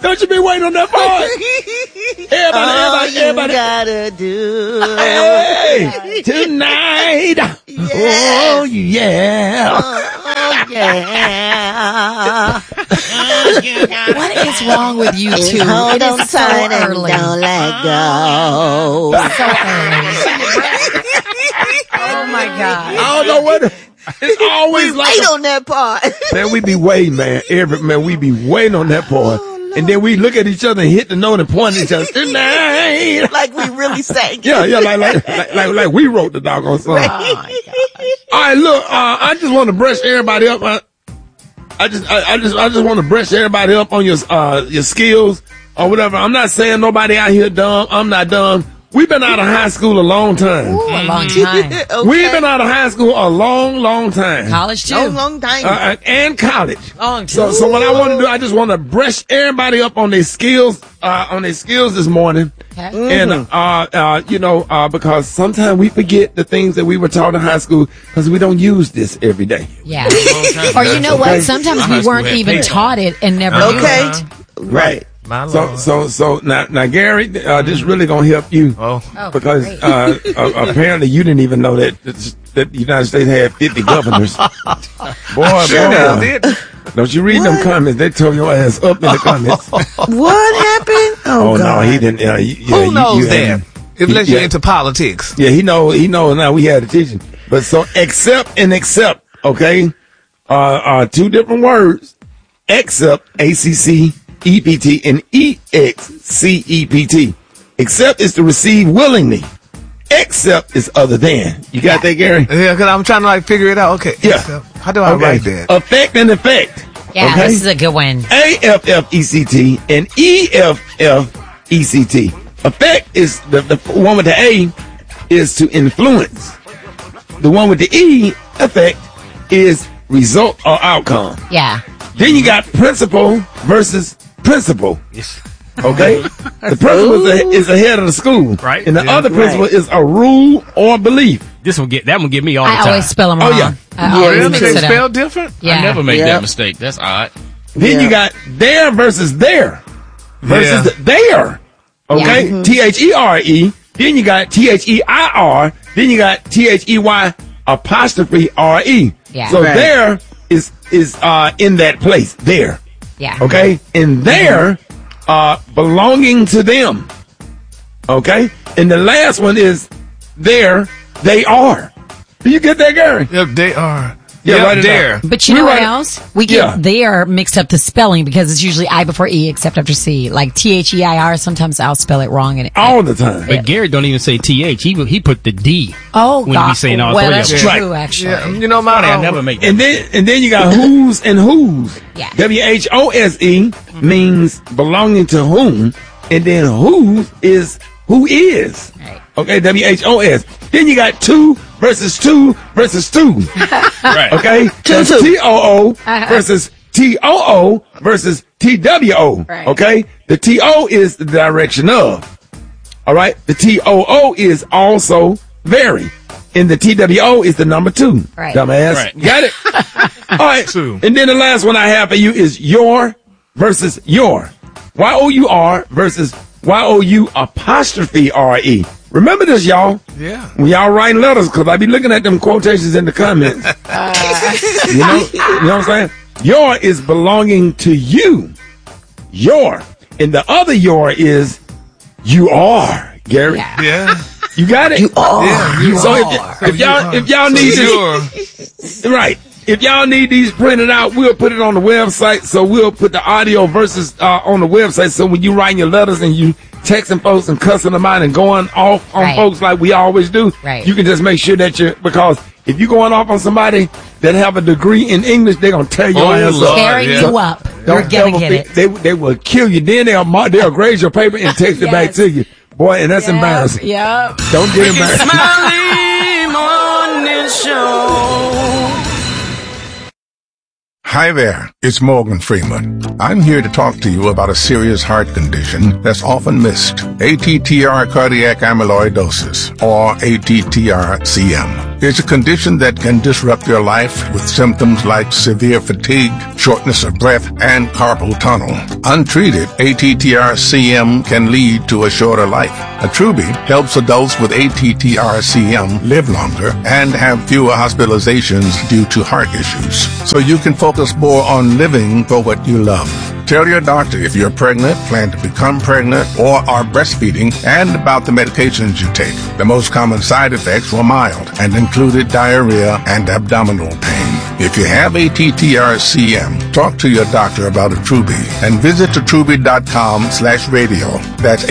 Don't you be waiting on that part? Everybody. Gotta do. Hey, tonight. Yes. Oh, yeah. Oh, yeah. What is wrong with you two? Hold It on is so tight and early. don't let go. So early. Oh my God. I don't know what. It's always We like wait on that part. man, we be waiting, man. We be waiting on that part. And then we look at each other and hit the note and point at each other. Tonight. Like we really sang it. Yeah, like we wrote the doggone song. Oh my God. All right, look, I just want to brush everybody up. I just want to brush everybody up on your skills or whatever. I'm not saying nobody out here dumb. I'm not dumb. We've been out of high school a long time. Ooh, a long time. Okay. We've been out of high school a long time. College too. Long time. And college. Long So time. what I want to do, I just want to brush everybody up on their skills this morning. Okay. And, because sometimes we forget the things that we were taught in high school because we don't use this every day. Yeah. Or you know what? Sometimes My high we school weren't had even paper. taught it and never knew Okay. it. Right. My Lord. So now Gary, this really gonna help you. Oh. Because great. apparently you didn't even know that the United States had 50 governors. Boy, don't you read them comments? They tore your ass up in the comments. What happened? Oh God. no, he didn't. Who knows that? Unless you're into politics. Yeah, he knows now. We had to teach him. But so accept, okay? Two different words. Accept, ACCEPT, and EXCEPT. Accept is to receive willingly. Accept is other than. You got that, Gary? Yeah, because I'm trying to fect it out. Okay. Yeah. So, how do I write that? Affect and effect. Yeah, okay? this is a good one. AFFECT and EFFECT. Effect is the one with the A is to influence. The one with the E, effect, is result or outcome. Yeah. Then you got principle versus principle. Yes. Okay? The principal is the head of the school. Right. And the Yeah. other principle is a rule or belief. That one get me all the I time. always spell them Oh, wrong. yeah. I always Really? mix They it up. spell different? Yeah. I never make Yeah. that mistake. That's odd. Then you got there versus there. Versus there. Okay? Yeah. THERE. Then you got THEIR. Then you got THEY apostrophe RE. Yeah. So Right. there is in that place. There. Yeah. Okay? And there belonging to them. Okay? And the last one is there they are. Do you get that, Gary? Yep, they are. Yeah, Yep, write it there. down. But you know We what write it- else? We Yeah. get there mixed up the spelling because it's usually I before E except after C. Like THEIR, sometimes I'll spell it wrong. And All the time. But Gary don't even say TH. He put the D. oh, when God. you be saying all well, three that's of true, them. actually. Yeah, you know, my I never make that. And then you got whose and whose. Yeah. WHOSE means belonging to whom, and then who is. Right. Okay, WHOS. Then you got two versus two versus two. Right. Okay? That's Two. TOO versus TOO versus TWO. Right. Okay? The TO is the direction of. All right? The TOO is also very. And the TWO is the number 2. Right. Dumbass. Right. Got it? All right. Two. And then the last one I have for you is your versus your. YOUR versus YOU apostrophe RE. Remember this, y'all. Yeah. When y'all writing letters, because I be looking at them quotations in the comments. You know what I'm saying? Your is belonging to you. Your. And the other your is you are, Gary. Yeah. Yeah. You got it? You are. Yeah, you So are. if y'all need this, Sure. right. If y'all need these printed out, we'll put it on the website. So we'll put the audio versus on the website. So when you writing your letters and you texting folks and cussing them out and going off on Right. folks like we always do, Right. you can just make sure that because if you're going off on somebody that have a degree in English, they're gonna tear your Oh, ass Lord. up. Tearing yeah. you up. You're Don't gonna ever get it. They will kill you. Then they'll grade your paper and text it back Yes. to you. Boy, and that's embarrassing. Yep. Don't get embarrassed. Hi there, it's Morgan Freeman. I'm here to talk to you about a serious heart condition that's often missed. ATTR cardiac amyloidosis, or ATTR-CM. is a condition that can disrupt your life with symptoms like severe fatigue, shortness of breath, and carpal tunnel. Untreated, ATTR-CM can lead to a shorter life. Attruby helps adults with ATTR-CM live longer and have fewer hospitalizations due to heart issues, so you can focus more on living for what you love. Tell your doctor if you're pregnant, plan to become pregnant, or are breastfeeding, and about the medications you take. The most common side effects were mild and included diarrhea and abdominal pain. If you have ATTR-CM, talk to your doctor about Attruby and visit attruby.com/radio. That's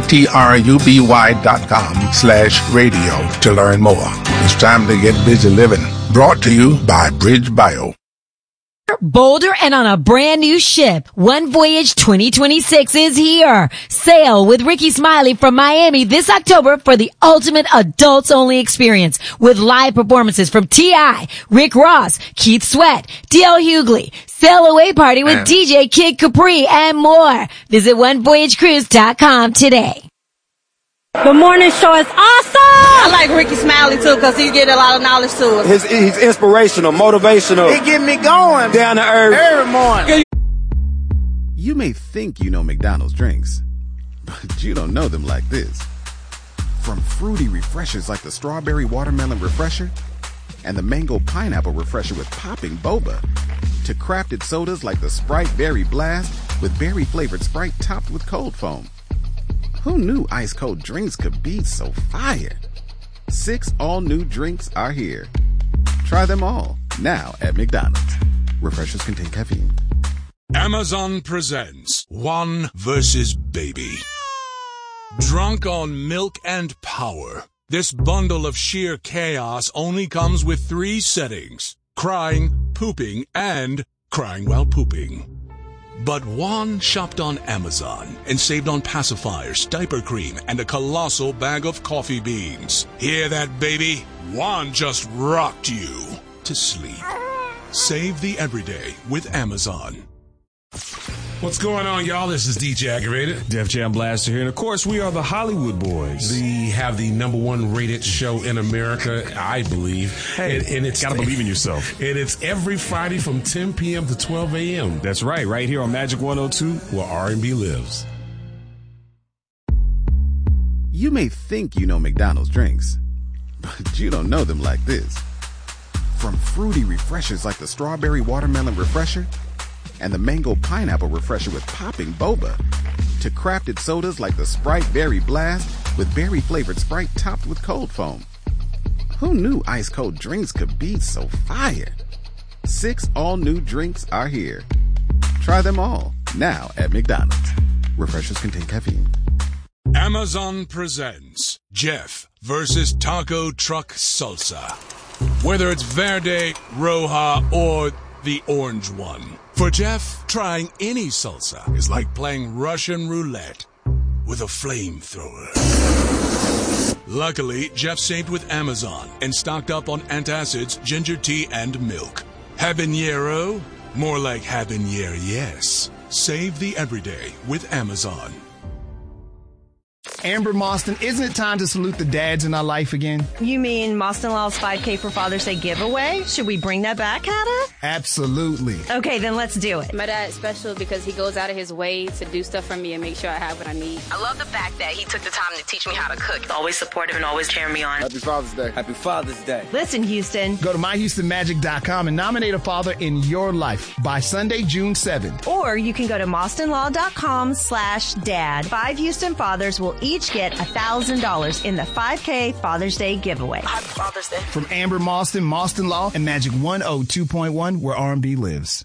ATTRUBY.com/radio to learn more. It's time to get busy living. Brought to you by Bridge Bio. Bolder and on a brand new ship. One Voyage 2026 is here. Sail with Ricky Smiley from Miami this October for the ultimate adults only experience with live performances from T.I., Rick Ross, Keith Sweat, D.L. Hughley, Sail Away Party with DJ Kid Capri, and more. Visit OneVoyageCruise.com today. The morning show is awesome! I like Ricky Smiley too, because he get a lot of knowledge to us. He's inspirational, motivational. He get me going. Down to earth. Every morning. You may think you know McDonald's drinks, but you don't know them like this. From fruity refreshers like the Strawberry Watermelon Refresher and the Mango Pineapple Refresher with popping boba, to crafted sodas like the Sprite Berry Blast with berry-flavored Sprite topped with cold foam. Who knew ice-cold drinks could be so fire? 6 all-new drinks are here. Try them all, now at McDonald's. Refreshers contain caffeine. Amazon presents One vs. Baby. Drunk on milk and power, this bundle of sheer chaos only comes with 3 settings: crying, pooping, and crying while pooping. But Juan shopped on Amazon and saved on pacifiers, diaper cream, and a colossal bag of coffee beans. Hear that, baby? Juan just rocked you to sleep. Save the everyday with Amazon. What's going on, y'all? This is DJ Aggravated, Def Jam Blaster here, and of course we are the Hollywood Boys. We have the #1 rated show in America, I believe. Hey, and it's gotta believe in yourself. And it's every Friday from 10 p.m. to 12 a.m. That's right here on Magic 102, where R&B lives. You may think you know McDonald's drinks, but you don't know them like this. From fruity refreshers like the Strawberry Watermelon Refresher and the Mango Pineapple Refresher with popping boba, to crafted sodas like the Sprite Berry Blast with berry-flavored Sprite topped with cold foam. Who knew ice-cold drinks could be so fire? 6 all-new drinks are here. Try them all, now at McDonald's. Refreshers contain caffeine. Amazon presents Jeff versus Taco Truck Salsa. Whether it's Verde, Roja, or the orange one. For Jeff, trying any salsa is like playing Russian roulette with a flamethrower. Luckily, Jeff saved with Amazon and stocked up on antacids, ginger tea, and milk. Habanero? More like habanero, yes. Save the everyday with Amazon. Amber Moston, isn't it time to salute the dads in our life again? You mean Moston Law's 5K for Father's Day giveaway? Should we bring that back, Hannah? Absolutely. Okay, then let's do it. My dad's special because he goes out of his way to do stuff for me and make sure I have what I need. I love the fact that he took the time to teach me how to cook. Always supportive and always cheering me on. Happy Father's Day. Happy Father's Day. Listen, Houston. Go to myhoustonmagic.com and nominate a father in your life by Sunday, June 7th. Or you can go to MostonLaw.com/dad. 5 Houston fathers will each get $1,000 in the 5K Father's Day giveaway. Happy Father's Day. From Amber Moston, Moston Law, and Magic 102.1, where R&B lives.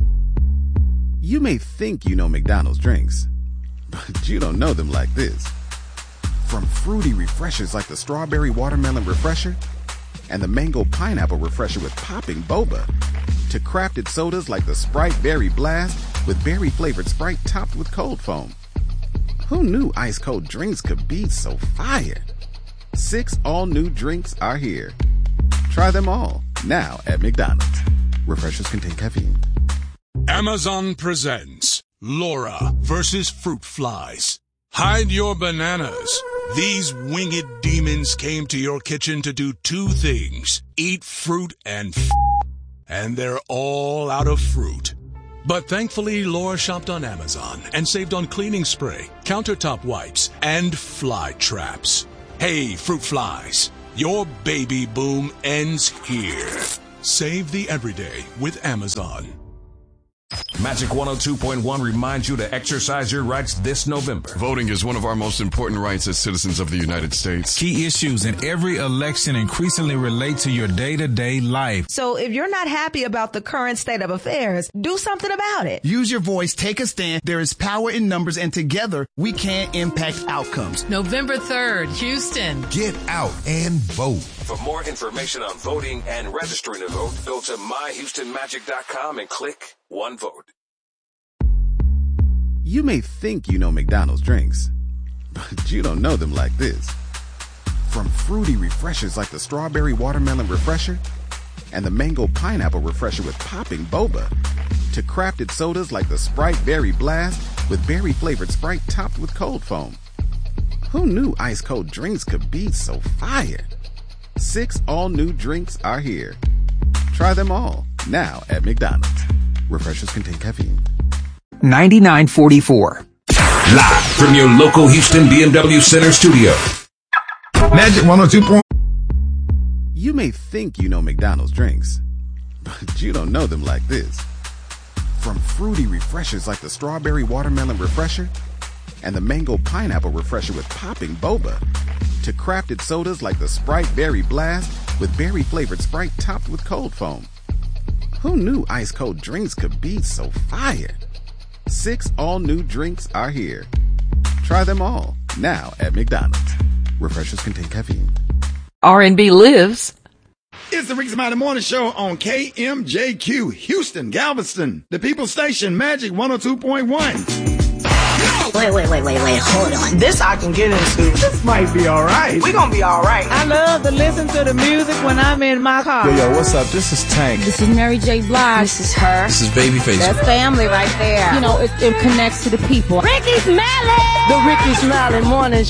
You may think you know McDonald's drinks, but you don't know them like this. From fruity refreshers like the Strawberry Watermelon Refresher and the Mango Pineapple Refresher with popping boba, to crafted sodas like the Sprite Berry Blast with berry-flavored Sprite topped with cold foam. Who knew ice-cold drinks could be so fire? 6 all-new drinks are here. Try them all, now at McDonald's. Refreshers contain caffeine. Amazon presents Laura versus Fruit Flies. Hide your bananas. These winged demons came to your kitchen to do two things: eat fruit and and they're all out of fruit. But thankfully, Laura shopped on Amazon and saved on cleaning spray, countertop wipes, and fly traps. Hey, fruit flies, your baby boom ends here. Save the everyday with Amazon. Magic 102.1 reminds you to exercise your rights this November. Voting is one of our most important rights as citizens of the United States. Key issues in every election increasingly relate to your day-to-day life. So if you're not happy about the current state of affairs, do something about it. Use your voice, take a stand. There is power in numbers, and together we can impact outcomes. November 3rd, Houston. Get out and vote. For more information on voting and registering to vote, go to myhoustonmagic.com and click One Vote. You may think you know McDonald's drinks, but you don't know them like this. From fruity refreshers like the Strawberry Watermelon Refresher and the Mango Pineapple Refresher with popping boba, to crafted sodas like the Sprite Berry Blast with berry-flavored Sprite topped with cold foam. Who knew ice-cold drinks could be so fire? 6 all-new drinks are here. Try them all, now at McDonald's. Refreshers contain caffeine. 9944. Live from your local Houston BMW Center studio. Magic 102. You may think you know McDonald's drinks, but you don't know them like this. From fruity refreshers like the Strawberry Watermelon Refresher and the Mango Pineapple Refresher with popping boba, to crafted sodas like the Sprite Berry Blast with berry-flavored Sprite topped with cold foam. Who knew ice-cold drinks could be so fire? 6 all-new drinks are here. Try them all, now at McDonald's. Refreshers contain caffeine. R&B lives. It's the Ricky Smiley Morning Show on KMJQ, Houston, Galveston, the People Station, Magic 102.1. Wait, hold on. This I can get into. This might be all right. We're gonna be all right. I love to listen to the music when I'm in my car. Yo, what's up? This is Tank. This is Mary J. Blige. This is her. This is Babyface. That's family right there. You know, it connects to the people. Ricky Smiley! The Ricky Smiley Morning